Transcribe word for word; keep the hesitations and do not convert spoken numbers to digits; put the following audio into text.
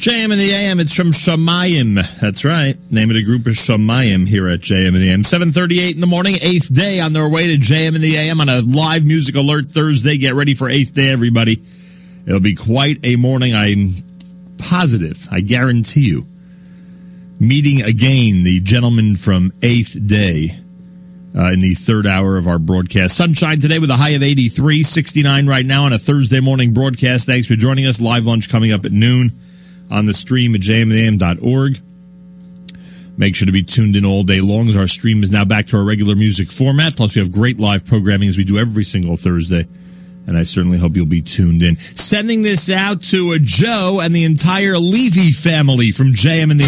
J M in the A M, it's from Shamayim. That's right. Name of the group is Shamayim here at J M in the A M. seven thirty-eight in the morning, eighth day on their way to J M in the A M on a live music alert Thursday. Get ready for eighth day, everybody. It'll be quite a morning, I'm positive, I guarantee you. Meeting again the gentleman from eighth day uh, in the third hour of our broadcast. Sunshine today with a high of eighty-three, sixty-nine right now on a Thursday morning broadcast. Thanks for joining us. Live lunch coming up at noon on the stream at j m a m dot org. Make sure to be tuned in all day long as our stream is now back to our regular music format. Plus, we have great live programming as we do every single Thursday. And I certainly hope you'll be tuned in. Sending this out to a Joe and the entire Levy family from J M and the